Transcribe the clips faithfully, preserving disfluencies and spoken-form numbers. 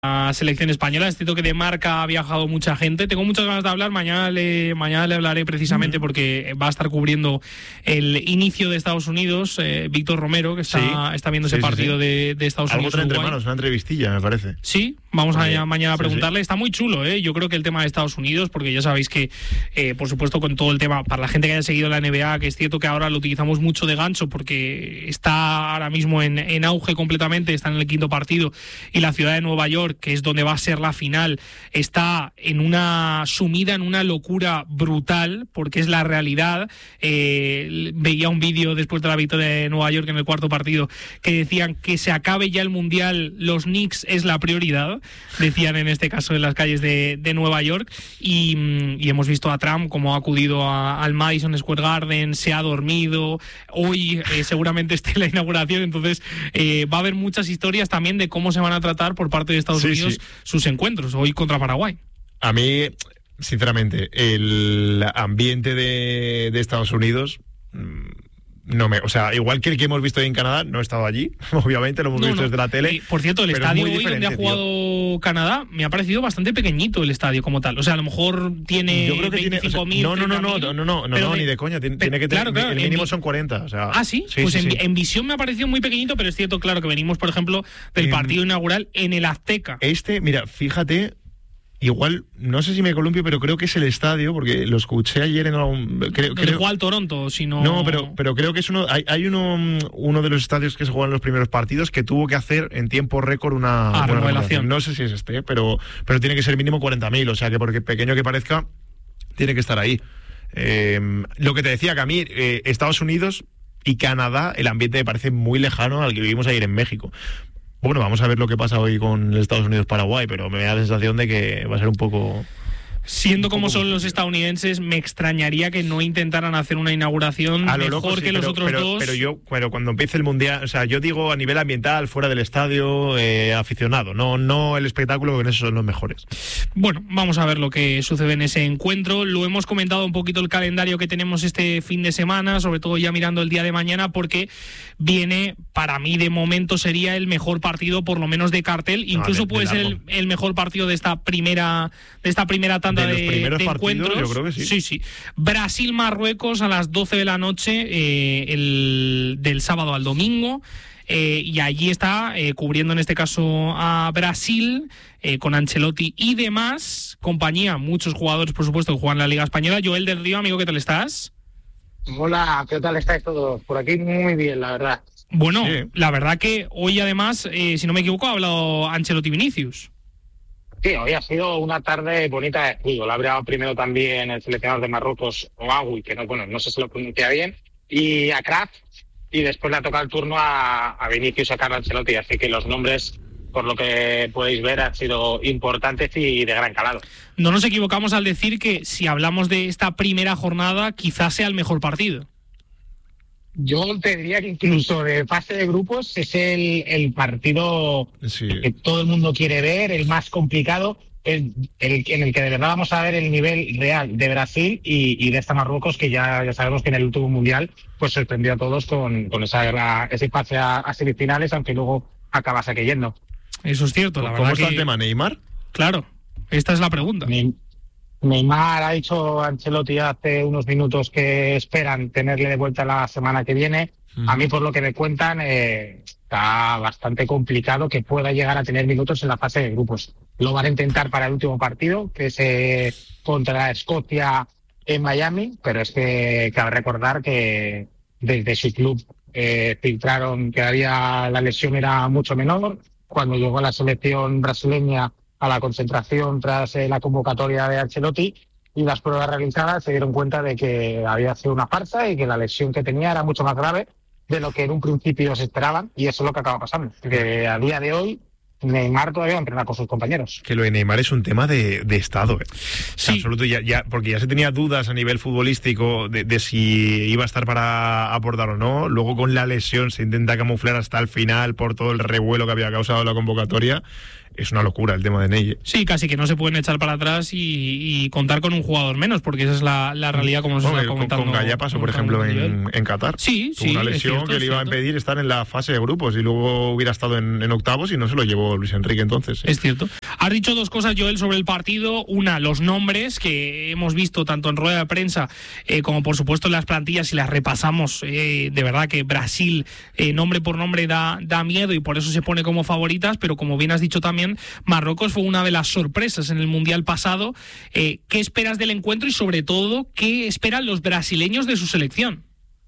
la selección española. Es cierto que de Marca ha viajado mucha gente. Tengo muchas ganas de hablar. Mañana le, mañana le hablaré precisamente mm. porque va a estar cubriendo el inicio de Estados Unidos. Eh, Víctor Romero, que está, sí. está viendo sí, ese sí, partido sí. De, de Estados Algo Unidos. Algo entre manos, una entrevistilla, me parece. Sí, vamos sí. a mañana a preguntarle. Sí, sí. Está muy chulo, ¿eh? Yo creo que el tema de Estados Unidos, porque ya sabéis que, eh, por supuesto, con todo el tema, para la gente que haya seguido la N B A, que es cierto que ahora lo utilizamos mucho de gancho porque está ahora mismo en, en auge completamente, está en el quinto partido, y la ciudad de Nueva York, que es donde va a ser la final, está en una sumida en una locura brutal, porque es la realidad. Eh, veía un vídeo después de la victoria de Nueva York en el cuarto partido que decían que se acabe ya el Mundial, los Knicks es la prioridad, decían en este caso en las calles de, de Nueva York, y, y hemos visto a Trump como ha acudido a, al Madison Square Garden, se ha dormido, hoy eh, seguramente esté la inauguración, entonces eh, va a haber muchas historias también de cómo se van a tratar por parte de Estados sí, Unidos sí. sus encuentros, hoy contra Paraguay. A mí, sinceramente, el ambiente de, de Estados Unidos no me, o sea, igual que el que hemos visto hoy en Canadá, no he estado allí, obviamente lo hemos no, visto no. desde la tele. Y, por cierto, el estadio hoy donde ha jugado tío. Canadá me ha parecido bastante pequeñito el estadio como tal. O sea, a lo mejor tiene Yo creo que veinticinco mil. O sea, no, no, no, no, no, no, no, no, ni de coña. Tiene, tiene que tener, claro, claro, el mínimo son cuarenta. O sea, ah, sí. sí pues sí, en, sí. en visión me ha parecido muy pequeñito, pero es cierto, claro, que venimos, por ejemplo, del en, partido inaugural en el Azteca. Este, mira, fíjate. Igual, no sé si me columpio, pero creo que es el estadio, porque lo escuché ayer en algún... Creo, creo, juega al Toronto, si no... No, pero, pero creo que es uno... Hay, hay uno, uno de los estadios que se juegan en los primeros partidos que tuvo que hacer en tiempo récord una... Ah, una revelación. No sé si es este, pero, pero tiene que ser mínimo cuarenta mil, o sea que porque pequeño que parezca, tiene que estar ahí. Eh, lo que te decía, que a mí, eh, Estados Unidos y Canadá, el ambiente me parece muy lejano al que vivimos ayer en México. Bueno, vamos a ver lo que pasa hoy con Estados Unidos-Paraguay, pero me da la sensación de que va a ser un poco... Siendo como son los estadounidenses, me extrañaría que no intentaran hacer una inauguración mejor loco, sí, que pero, los otros pero, dos. Pero yo, pero cuando empiece el Mundial, o sea, yo digo a nivel ambiental, fuera del estadio, eh, aficionado, no, no el espectáculo, que en eso son los mejores. Bueno, vamos a ver lo que sucede en ese encuentro. Lo hemos comentado un poquito el calendario que tenemos este fin de semana, sobre todo ya mirando el día de mañana, porque viene, para mí de momento sería el mejor partido, por lo menos de cartel, incluso no, de, puede de ser el, el mejor partido de esta primera, de esta primera tanda de, de, de encuentros. Yo creo que sí. Sí, sí. Brasil-Marruecos a las doce de la noche, eh, el, del sábado al domingo. Eh, y allí está eh, cubriendo en este caso a Brasil eh, con Ancelotti y demás compañía, muchos jugadores por supuesto que juegan en la Liga Española. Joel del Río, amigo, ¿qué tal estás? Hola, ¿qué tal estáis todos? Por aquí muy bien, la verdad. Bueno, sí. La verdad que hoy además, eh, si no me equivoco, ha hablado Ancelotti Vinicius. Sí, hoy ha sido una tarde bonita de fútbol. Ha hablado primero también el seleccionador de Marruecos, Ouagoui, que no, bueno, no sé si lo pronuncia bien, y a Kraft, y después le ha tocado el turno a, a Vinicius y a Carlo Ancelotti, así que los nombres, por lo que podéis ver, han sido importantes y de gran calado. No nos equivocamos al decir que si hablamos de esta primera jornada, quizás sea el mejor partido. Yo te diría que incluso de fase de grupos es el, el partido sí. que todo el mundo quiere ver, el más complicado, el, el, en el que de verdad vamos a ver el nivel real de Brasil y, y de esta Marruecos, que ya, ya sabemos que en el último Mundial pues sorprendió a todos con, con esa, ese pase a, a semifinales, aunque luego acabase cayendo. Eso es cierto, la ¿Cómo verdad está que... el tema, Neymar? Claro, esta es la pregunta. Ne- Neymar ha dicho a Ancelotti hace unos minutos que esperan tenerle de vuelta la semana que viene. Uh-huh. A mí, por lo que me cuentan, eh, está bastante complicado que pueda llegar a tener minutos en la fase de grupos. Lo van a intentar para el último partido, que es eh, contra Escocia en Miami, pero es que cabe recordar que desde su club eh, filtraron que había la lesión era mucho menor. Cuando llegó a la selección brasileña a la concentración tras eh, la convocatoria de Ancelotti y las pruebas realizadas, se dieron cuenta de que había sido una farsa y que la lesión que tenía era mucho más grave de lo que en un principio se esperaban, y eso es lo que acaba pasando, que a día de hoy Neymar todavía va a entrenar con sus compañeros. Que lo de Neymar es un tema de, de estado, ¿eh? Sí. Absoluto, ya, ya, porque ya se tenía dudas a nivel futbolístico de, de si iba a estar para aportar o no. Luego con la lesión se intenta camuflar hasta el final por todo el revuelo que había causado la convocatoria. es una locura el tema de Ney. Sí, casi que no se pueden echar para atrás y, y contar con un jugador menos, porque esa es la, la realidad, como nos bueno, está comentando. Con, con Gallá pasó, por ejemplo, en, en Qatar. Sí, Tuvo sí. una lesión cierto, que le iba a impedir estar en la fase de grupos y luego hubiera estado en, en octavos y no se lo llevó Luis Enrique entonces. ¿Sí? Es cierto. Has dicho dos cosas, Joel, sobre el partido. Una, los nombres que hemos visto tanto en rueda de prensa eh, como, por supuesto, en las plantillas, si las repasamos, eh, de verdad que Brasil, eh, nombre por nombre, da, da miedo y por eso se pone como favoritas, pero como bien has dicho también, Marruecos fue una de las sorpresas en el Mundial pasado. Eh, ¿Qué esperas del encuentro y, sobre todo, qué esperan los brasileños de su selección?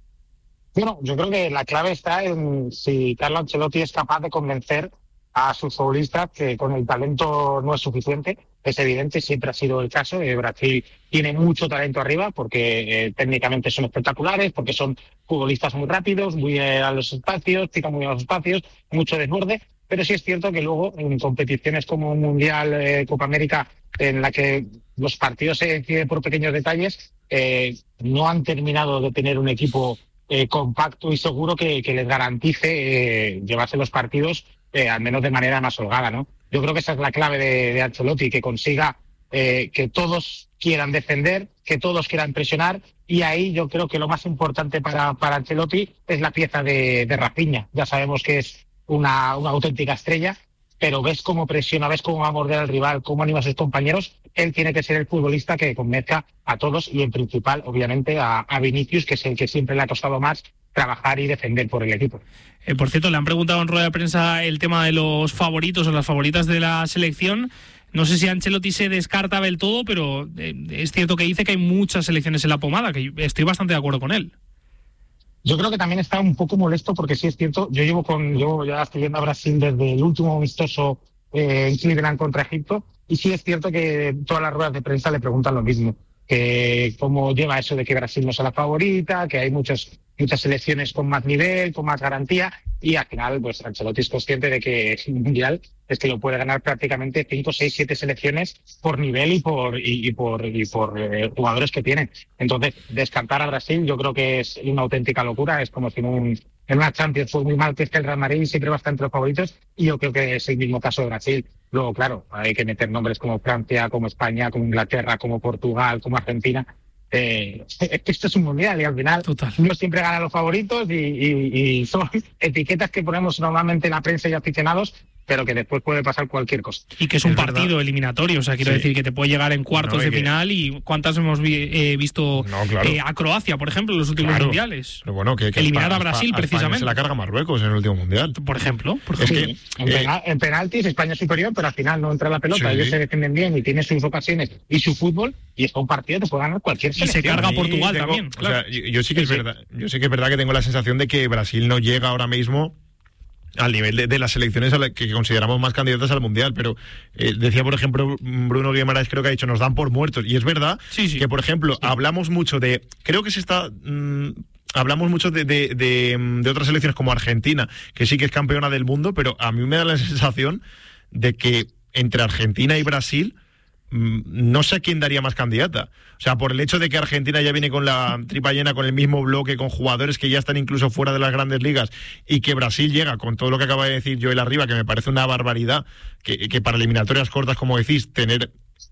Bueno, yo creo que la clave está en si Carlo Ancelotti es capaz de convencer a sus futbolistas que con el talento no es suficiente. Es evidente, siempre ha sido el caso. Eh, Brasil tiene mucho talento arriba porque eh, técnicamente son espectaculares, porque son futbolistas muy rápidos, muy eh, a los espacios, pican muy a los espacios, mucho desborde. Pero sí es cierto que luego en competiciones como Mundial, eh, Copa América, en la que los partidos se deciden por pequeños detalles, eh, no han terminado de tener un equipo eh, compacto y seguro que, que les garantice eh, llevarse los partidos eh, al menos de manera más holgada, ¿no? Yo creo que esa es la clave de, de Ancelotti, que consiga eh, que todos quieran defender, que todos quieran presionar, y ahí yo creo que lo más importante para, para Ancelotti es la pieza de, de Rafinha. Ya sabemos que es una, una auténtica estrella, pero ves cómo presiona, ves cómo va a morder al rival, cómo anima a sus compañeros. Él tiene que ser el futbolista que convenzca a todos y en principal, obviamente, a, a Vinicius, que es el que siempre le ha costado más trabajar y defender por el equipo. Eh, por cierto, le han preguntado en rueda de prensa el tema de los favoritos o las favoritas de la selección. No sé si Ancelotti se descarta del todo, pero eh, es cierto que dice que hay muchas selecciones en la pomada, que estoy bastante de acuerdo con él. Yo creo que también está un poco molesto porque sí es cierto, yo llevo con yo ya estoy yendo a Brasil desde el último amistoso eh, en Cleveland contra Egipto, y sí es cierto que todas las ruedas de prensa le preguntan lo mismo, que cómo lleva eso de que Brasil no sea la favorita, que hay muchos, muchas selecciones con más nivel, con más garantía, y al final pues Ancelotti es consciente de que el Mundial es que lo puede ganar prácticamente cinco, seis, siete selecciones por nivel y por y, y por y por eh, jugadores que tienen. Entonces, descartar a Brasil yo creo que es una auténtica locura. Es como si en, un, en una Champions fue muy mal que esté el Real Madrid siempre va a estar entre los favoritos, y yo creo que es el mismo caso de Brasil. Luego, claro, hay que meter nombres como Francia, como España, como Inglaterra, como Portugal, como Argentina. Eh, es que esto es un mundial y al final Total. no siempre ganan los favoritos y, y, y son etiquetas que ponemos normalmente en la prensa y aficionados, pero que después puede pasar cualquier cosa. Y que es un Es partido verdad. eliminatorio, o sea, quiero Sí. decir que te puede llegar en cuartos No, y de que- final, y cuántas hemos vi- eh, visto No, claro. eh, a Croacia, por ejemplo, en los últimos Claro. mundiales. Pero bueno, que, que Eliminar Espa- a Brasil, Espa- España precisamente. se la carga Marruecos en el último mundial. Por ejemplo. Por Es ejemplo. que, en, eh, penal- en penaltis España es superior, pero al final no entra la pelota. Sí. Ellos se defienden bien y tienen sus ocasiones y su fútbol, y es un partido que puede ganar cualquier Y se selección. carga A mí Portugal tengo- también, o claro. sea, yo, yo sí que es Sí, sí. verdad, yo sí que es verdad que tengo la sensación de que Brasil no llega ahora mismo al nivel de, de las selecciones a las que consideramos más candidatas al Mundial, pero eh, decía, por ejemplo, Bruno Guimaraes, creo que ha dicho, nos dan por muertos, y es verdad Sí, sí. que, por ejemplo, hablamos mucho de, creo que se está... mm, hablamos mucho de, de, de, de otras selecciones como Argentina, que sí que es campeona del mundo, pero a mí me da la sensación de que entre Argentina y Brasil mm, no sé a quién daría más candidata. O sea, por el hecho de que Argentina ya viene con la tripa llena, con el mismo bloque, con jugadores que ya están incluso fuera de las grandes ligas, y que Brasil llega con todo lo que acaba de decir Joel arriba, que me parece una barbaridad, que, que para eliminatorias cortas, como decís, tener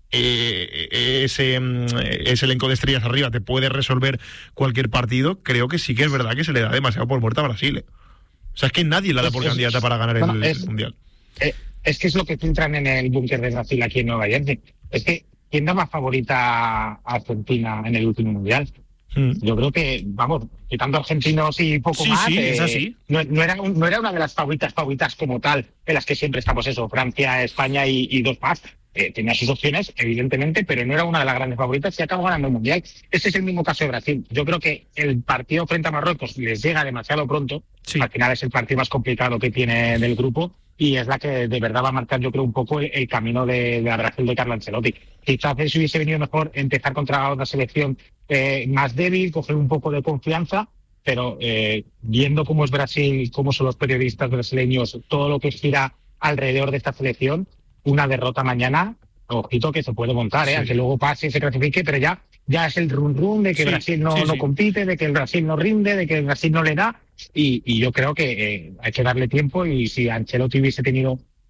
eh, ese, mm, ese elenco de estrellas arriba te puede resolver cualquier partido. Creo que sí que es verdad que se le da demasiado por muerta a Brasil. ¿eh? O sea, es que nadie la da por Es- es- candidata para ganar bueno, el, es- el Mundial. Eh, es que es lo que filtran en el búnker de Brasil aquí en Nueva Jersey. Es que, ¿quién daba favorita a Argentina en el último mundial? Mm. Yo creo que, vamos, quitando argentinos y poco Sí, más, sí, eh, es así. No, no era un- no era una de las favoritas favoritas como tal, en las que siempre estamos eso, Francia, España y, y dos más. Eh, tenía sus opciones, evidentemente, pero no era una de las grandes favoritas y acabó ganando el Mundial. Ese es el mismo caso de Brasil. Yo creo que el partido frente a Marruecos les llega demasiado pronto. Sí. Al final es el partido más complicado que tiene del grupo y es la que de verdad va a marcar, yo creo, un poco el, el camino de, de la Brasil de Carlo Ancelotti. Quizás si hubiese venido mejor empezar contra una selección eh, más débil, coger un poco de confianza, pero eh, viendo cómo es Brasil, cómo son los periodistas brasileños, todo lo que gira alrededor de esta selección, una derrota mañana, ojito que se puede montar, ¿eh? Sí. Aunque luego pase y se clasifique, pero ya, ya es el run run de que Sí, Brasil no, sí, no sí. compite, de que el Brasil no rinde, de que el Brasil no le da, y, y yo creo que eh, hay que darle tiempo, y si Ancelotti hubiese tenido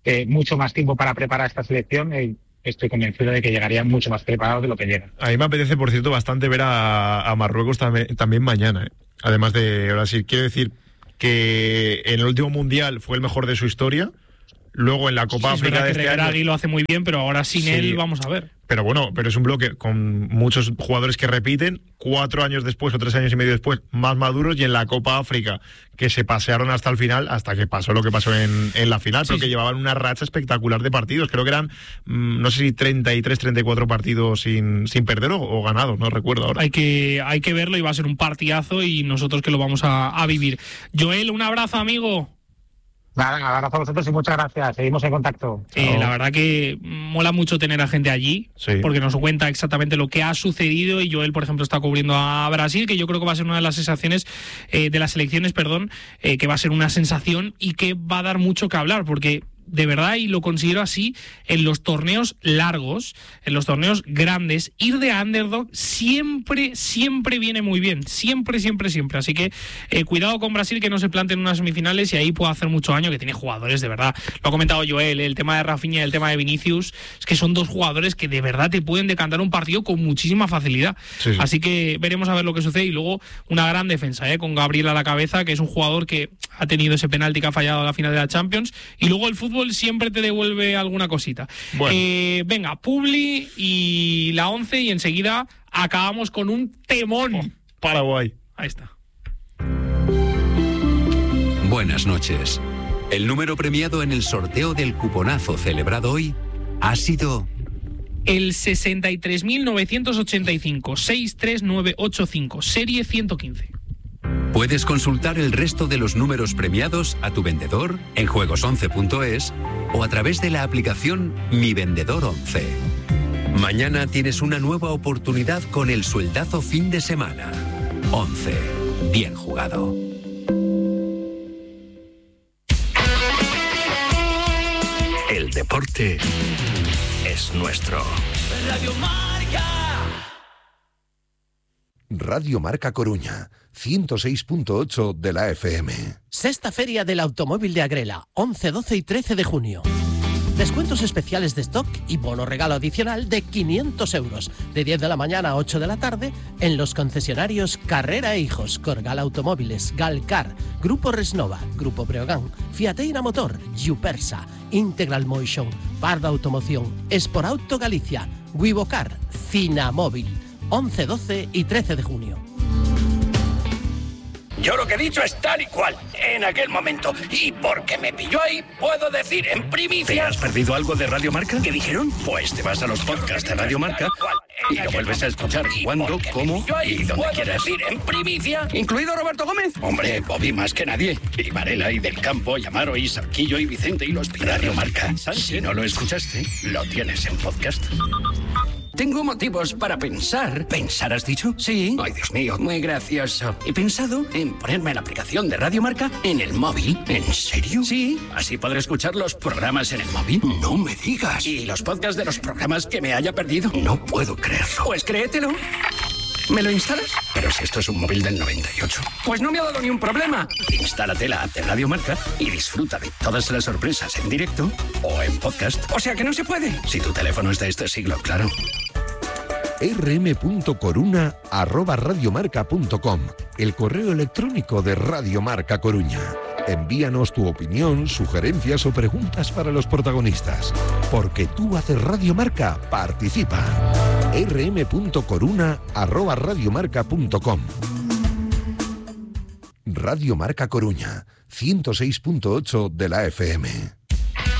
eh, mucho más tiempo para preparar esta selección, eh, estoy convencido de que llegarían mucho más preparados de lo que llegan. A mí me apetece, por cierto, bastante ver a, a Marruecos también, también mañana, ¿eh? Además de Brasil. Quiero decir que en el último Mundial fue el mejor de su historia. Luego en la Copa sí, África es de que este año... Regragui lo hace muy bien, pero ahora sin sí, él vamos a ver. Pero bueno, pero es un bloque con muchos jugadores que repiten, cuatro años después o tres años y medio después, más maduros, y en la Copa África, que se pasearon hasta el final, hasta que pasó lo que pasó en, en la final, sí, pero que sí. llevaban una racha espectacular de partidos. Creo que eran, mmm, no sé si treinta y tres, treinta y cuatro partidos sin, sin perder o, o ganados, no recuerdo ahora. Hay que, hay que verlo y va a ser un partidazo y nosotros que lo vamos a, a vivir. Joel, un abrazo, amigo. Nada, un abrazo a vosotros y muchas gracias. Seguimos en contacto. Eh, la verdad que mola mucho tener a gente allí, sí, porque nos cuenta exactamente lo que ha sucedido, y Joel, por ejemplo, está cubriendo a Brasil, que yo creo que va a ser una de las sensaciones, eh, de las selecciones, perdón, eh, que va a ser una sensación y que va a dar mucho que hablar, porque de verdad, y lo considero así, en los torneos largos, en los torneos grandes, ir de underdog siempre, siempre viene muy bien. Siempre, siempre, siempre. Así que eh, cuidado con Brasil, que no se plante en unas semifinales, y ahí puede hacer mucho daño, que tiene jugadores de verdad. Lo ha comentado Joel, el tema de Rafinha y el tema de Vinicius, es que son dos jugadores que de verdad te pueden decantar un partido con muchísima facilidad. Sí, sí. Así que veremos a ver lo que sucede. Y luego una gran defensa, ¿eh? Con Gabriel a la cabeza, que es un jugador que ha tenido ese penalti que ha fallado a la final de la Champions. Y luego el fútbol siempre te devuelve alguna cosita. Bueno. Eh, venga, Publi y la once, y enseguida acabamos con un temón. Oh, Paraguay. Ahí está. Buenas noches. El número premiado en el sorteo del cuponazo celebrado hoy ha sido... el sesenta y tres mil novecientos ochenta y cinco, seis tres nueve ocho cinco, serie ciento quince. Puedes consultar el resto de los números premiados a tu vendedor en juegos once punto es o a través de la aplicación Mi Vendedor once. Mañana tienes una nueva oportunidad con el sueldazo fin de semana. once. Bien jugado. El deporte es nuestro. Radio Marca. Radio Marca Coruña, ciento seis punto ocho de la F M. Sexta Feria del Automóvil de Agrela, once, doce y trece de junio. Descuentos especiales de stock y bono regalo adicional de quinientos euros, de diez de la mañana a ocho de la tarde, en los concesionarios Carrera e Hijos, Corgal Automóviles, Galcar, Grupo Resnova, Grupo Breogán, Fiateira Motor, Yupersa, Integral Motion, Parda Automoción, Esporauto Galicia, Wivocar, Cinamóvil, once, doce y trece de junio. Yo lo que he dicho es tal y cual, en aquel momento. Y porque me pilló ahí, puedo decir en primicia... ¿Te has perdido algo de Radio Marca? ¿Qué dijeron? Pues te vas a los podcasts de Radio Marca y lo vuelves a escuchar cuando, cómo y donde quieras. Decir en primicia, incluido Roberto Gómez. Hombre, Bobby más que nadie. Y Varela y Del Campo, y Amaro y Sarquillo y Vicente y los Radio Marca. Si no lo escuchaste, lo tienes en podcast. Tengo motivos para pensar. ¿Pensar has dicho? Sí. Ay, Dios mío, muy gracioso. He pensado en ponerme la aplicación de Radio Marca en el móvil. ¿En serio? Sí. Así podré escuchar los programas en el móvil. No me digas. Y los podcasts de los programas que me haya perdido. No puedo creerlo. Pues créetelo. ¿Me lo instalas? Pero si esto es un móvil del noventa y ocho. Pues no me ha dado ni un problema. Instálate la app de Radio Marca y disfruta de todas las sorpresas en directo o en podcast. O sea que no se puede. Si tu teléfono es de este siglo, claro. erre eme punto coruna arroba radiomarca punto com, el correo electrónico de Radio Marca Coruña. Envíanos tu opinión, sugerencias o preguntas para los protagonistas. Porque tú haces Radio Marca, participa. erre eme punto coruna arroba radiomarca punto com. Radio Marca Coruña, ciento seis punto ocho de la F M.